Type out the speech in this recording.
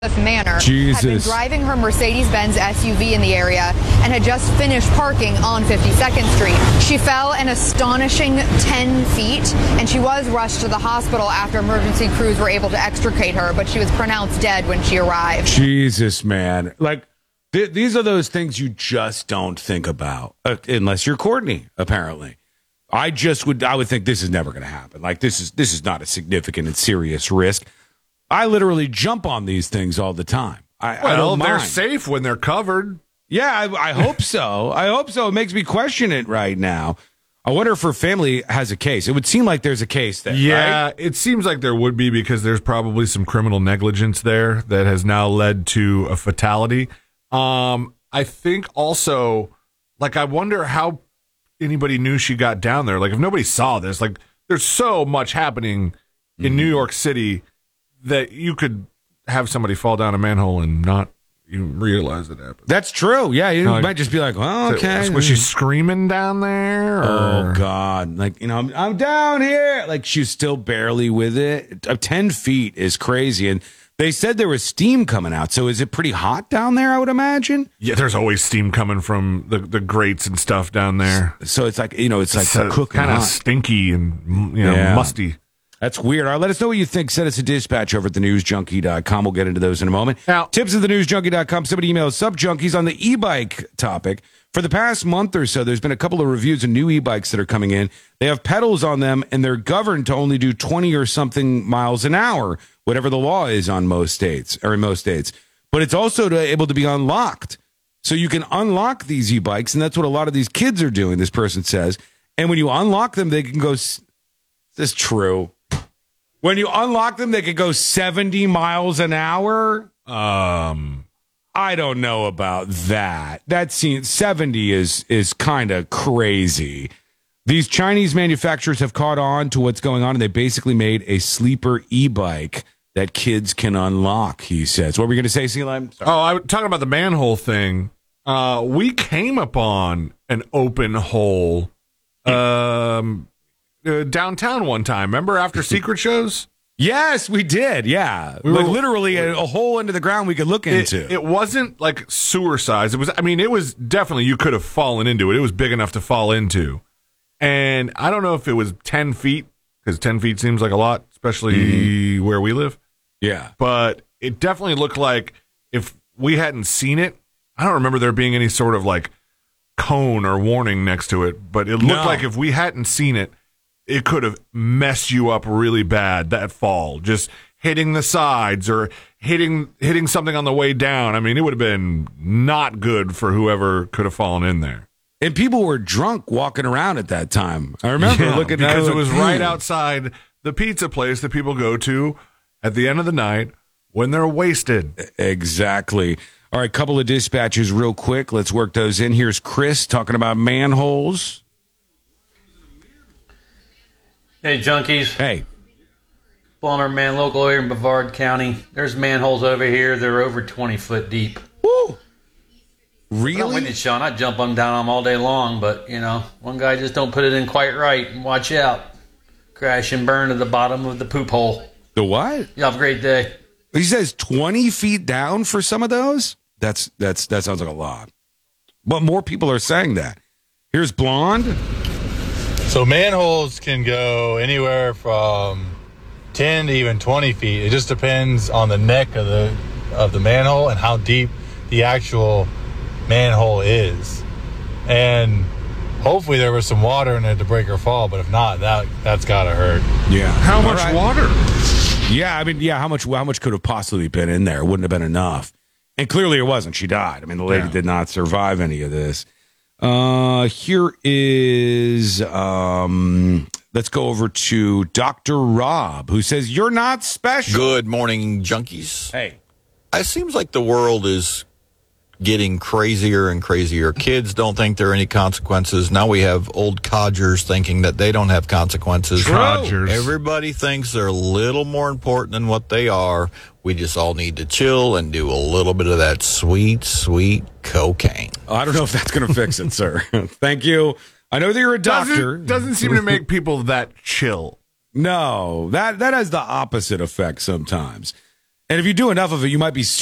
Manor Jesus. had been driving her Mercedes-Benz SUV in the area and had just finished parking on 52nd Street. She fell an astonishing 10 feet, and she was rushed to the hospital after emergency crews were able to extricate her, but she was pronounced dead when she arrived. Jesus, man. Like, these are those things you just don't think about, unless you're Courtney, apparently. I would think this is never going to happen. Like, this is not a significant and serious risk. I literally jump on these things all the time. I don't mind. They're safe when they're covered. Yeah, I hope so. I hope so. It makes me question it right now. I wonder if her family has a case. It would seem like there's a case there. Yeah, right? It seems like there would be because there's probably some criminal negligence there that has now led to a fatality. I think also, like, I wonder how anybody knew she got down there. Like, if nobody saw this, like, there's so much happening in New York City that you could have somebody fall down a manhole and not even realize it happened. That's true. Yeah, you might just be like, well, okay. Was she screaming down there? Or? Oh, God. Like, I'm down here. Like, she's still barely with it. 10 feet is crazy. And they said there was steam coming out. So is it pretty hot down there, I would imagine? Yeah, there's always steam coming from the grates and stuff down there. So it's like, it's like cooking kind of hot. stinky and, musty. That's weird. All right, let us know what you think. Send us a dispatch over at thenewsjunkie.com. We'll get into those in a moment. Now, tips at thenewsjunkie.com. Somebody emailed SubJunkies on the e-bike topic. For the past month or so, there's been a couple of reviews of new e-bikes that are coming in. They have pedals on them, and they're governed to only do 20 or something miles an hour, whatever the law is on most states, or in most states. But it's also able to be unlocked. So you can unlock these e-bikes, and that's what a lot of these kids are doing, this person says. And when you unlock them, they can go... Is this true? When you unlock them, they could go 70 miles an hour. I don't know about that. That seems 70 is kind of crazy. These Chinese manufacturers have caught on to what's going on, and they basically made a sleeper e-bike that kids can unlock, he says. What were you going to say, Selim? I was talking about the manhole thing. We came upon an open hole downtown one time. Remember after secret shows? Yes, we did. Yeah. We were literally a hole into the ground we could look into. It wasn't like sewer size. It was definitely, you could have fallen into it. It was big enough to fall into. And I don't know if it was 10 feet, because 10 feet seems like a lot, especially where we live. Yeah. But it definitely looked like if we hadn't seen it, I don't remember there being any sort of like cone or warning next to it, but it looked like if we hadn't seen it, it could have messed you up really bad, that fall. Just hitting the sides or hitting something on the way down. I mean, it would have been not good for whoever could have fallen in there. And people were drunk walking around at that time. I remember looking at it. Because it was right outside the pizza place that people go to at the end of the night when they're wasted. Exactly. All right, couple of dispatches real quick. Let's work those in. Here's Chris talking about manholes. Hey, junkies. Hey. Plumber man, local here in Brevard County. There's manholes over here. They're over 20 foot deep. Woo! Really? I'm with you, Sean. I jump them down them all day long, but, one guy just don't put it in quite right. And watch out. Crash and burn to the bottom of the poop hole. The what? You have a great day. He says 20 feet down for some of those? That sounds like a lot. But more people are saying that. Here's Blonde. So manholes can go anywhere from 10 to even 20 feet. It just depends on the neck of the manhole and how deep the actual manhole is. And hopefully there was some water in it to break her fall, but if not, that's got to hurt. Yeah. How much water? Yeah, how much could have possibly been in there? It wouldn't have been enough. And clearly it wasn't. She died. I mean, the lady did not survive any of this. Here is, let's go over to Dr. Rob, who says, you're not special. Good morning, junkies. Hey. It seems like the world is getting crazier and crazier. Kids don't think there are any consequences. Now we have old codgers thinking that they don't have consequences. Codgers. Everybody thinks they're a little more important than what they are. We just all need to chill and do a little bit of that sweet, sweet cocaine. I don't know if that's going to fix it, sir. Thank you. I know that you're a doctor. Doesn't seem to make people that chill. No, that has the opposite effect sometimes. And if you do enough of it, you might be